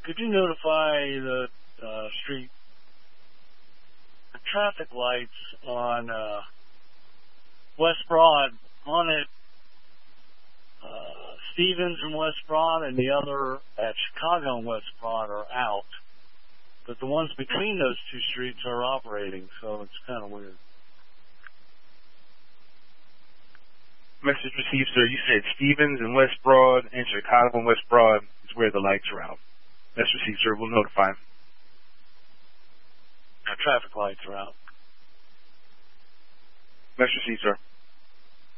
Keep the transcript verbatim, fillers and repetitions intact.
could you notify the uh, street the traffic lights on uh, West Broad, on it, uh, Stevens and West Broad, and the other at Chicago and West Broad are out. But the ones between those two streets are operating, so it's kind of weird. Message received, sir. You said Stevens and West Broad and Chicago and West Broad is where the lights are out. Message received, sir. We'll notify him. The traffic lights are out. Message received, sir.